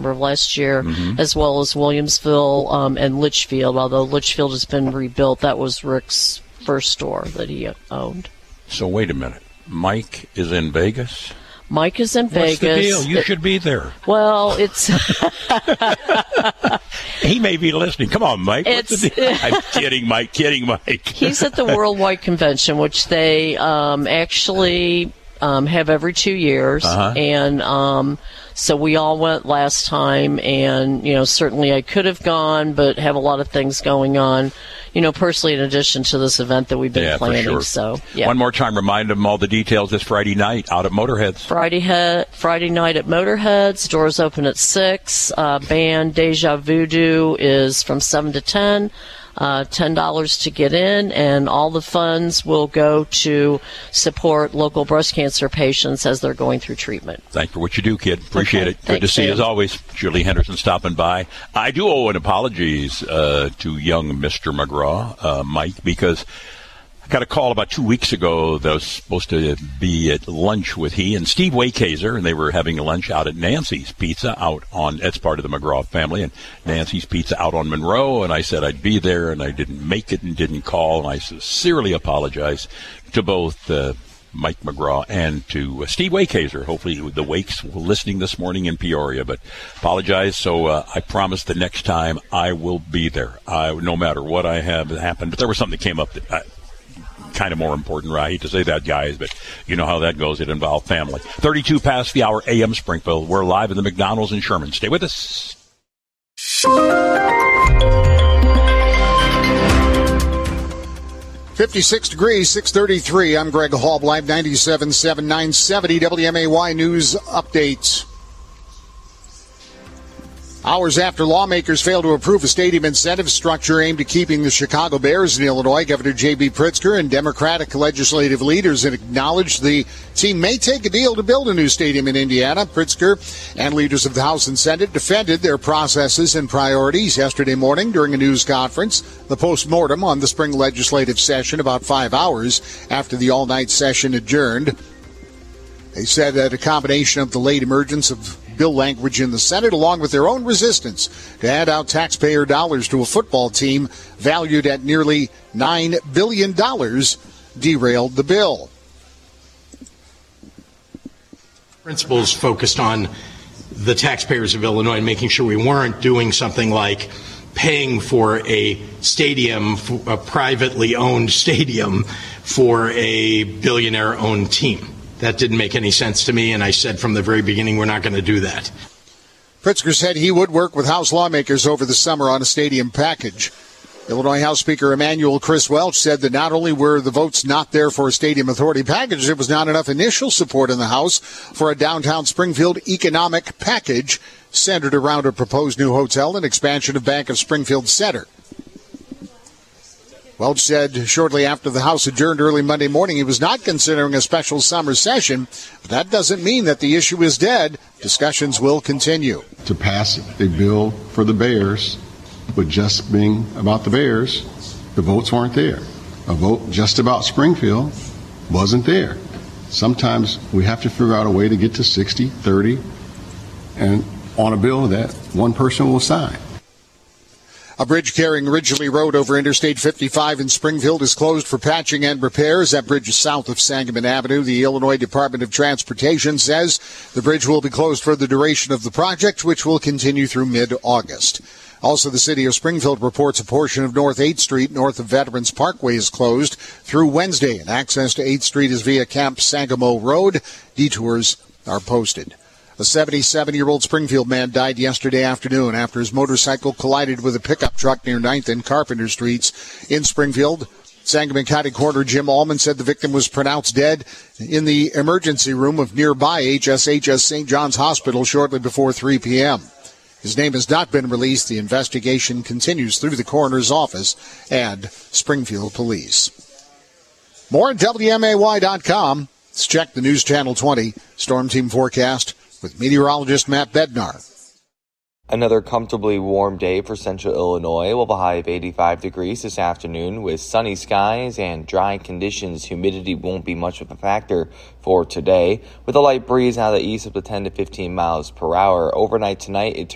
September of last year, as well as Williamsville and Litchfield. Although Litchfield has been rebuilt, that was Rick's first store that he owned. So wait a minute. Mike is in Vegas? Mike is in Vegas. What's the deal? You should be there. Well, it's... He may be listening. Come on, Mike. What's the deal? I'm kidding, Mike. He's at the Worldwide Convention, which they actually have every 2 years. And so we all went last time, and, certainly I could have gone, but have a lot of things going on, personally, in addition to this event that we've been planning. For sure. So, yeah. One more time, remind them all the details this Friday night out at Motorheads. Friday night at Motorheads. Doors open at 6. Band Deja Voodoo is from 7 to 10. $10 to get in, and all the funds will go to support local breast cancer patients as they're going through treatment. Thanks for what you do, kid. Appreciate it. Good to see you as always. Julie Henderson stopping by. I do owe an apologies to young Mr. McGraw, Mike, because I got a call about 2 weeks ago that I was supposed to be at lunch with he and Steve Waykazer, and they were having a lunch out at Nancy's Pizza that's part of the McGraw family, and Nancy's Pizza out on Monroe, and I said I'd be there, and I didn't make it and didn't call, and I sincerely apologize to both Mike McGraw and to Steve Waykazer. Hopefully the Wakes were listening this morning in Peoria, but apologize. So I promise the next time I will be there, no matter what I have happened. But there was something that came up that kind of more important, right? I hate to say that, guys, but you know how that goes. It involved family. 32 past the hour, AM Springfield. We're live in the McDonald's in Sherman. Stay with us. 56 degrees, 633. I'm Greg Hall, Live 97.7, 970 WMAY News Updates. Hours after lawmakers failed to approve a stadium incentive structure aimed at keeping the Chicago Bears in Illinois, Governor J.B. Pritzker and Democratic legislative leaders have acknowledged the team may take a deal to build a new stadium in Indiana. Pritzker and leaders of the House and Senate defended their processes and priorities yesterday morning during a news conference. The postmortem on the spring legislative session about 5 hours after the all-night session adjourned. They said that a combination of the late emergence of bill language in the Senate, along with their own resistance to hand out taxpayer dollars to a football team valued at nearly $9 billion, derailed the bill. Principles focused on the taxpayers of Illinois and making sure we weren't doing something like paying for a stadium, a privately owned stadium, for a billionaire-owned team. That didn't make any sense to me, and I said from the very beginning we're not going to do that. Pritzker said he would work with House lawmakers over the summer on a stadium package. Illinois House Speaker Emanuel Chris Welch said that not only were the votes not there for a stadium authority package, there was not enough initial support in the House for a downtown Springfield economic package centered around a proposed new hotel and expansion of Bank of Springfield Center. Welch said shortly after the House adjourned early Monday morning he was not considering a special summer session, but that doesn't mean that the issue is dead. Discussions will continue. To pass a bill for the Bears, but just being about the Bears, the votes weren't there. A vote just about Springfield wasn't there. Sometimes we have to figure out a way to get to 60, 30, and on a bill that one person will sign. A bridge carrying Ridgely Road over Interstate 55 in Springfield is closed for patching and repairs. That bridge is south of Sangamon Avenue. The Illinois Department of Transportation says the bridge will be closed for the duration of the project, which will continue through mid-August. Also, the city of Springfield reports a portion of North 8th Street, north of Veterans Parkway, is closed through Wednesday, and access to 8th Street is via Camp Sangamo Road. Detours are posted. A 77-year-old Springfield man died yesterday afternoon after his motorcycle collided with a pickup truck near 9th and Carpenter Streets in Springfield. Sangamon County Coroner Jim Allman said the victim was pronounced dead in the emergency room of nearby HSHS St. John's Hospital shortly before 3 p.m. His name has not been released. The investigation continues through the coroner's office and Springfield Police. More at WMAY.com. Let's check the News Channel 20 Storm Team forecast with meteorologist Matt Bednar. Another comfortably warm day for central Illinois with a high of 85 degrees this afternoon with sunny skies and dry conditions. Humidity won't be much of a factor for today with a light breeze out of the east up to 10 to 15 miles per hour. Overnight tonight, it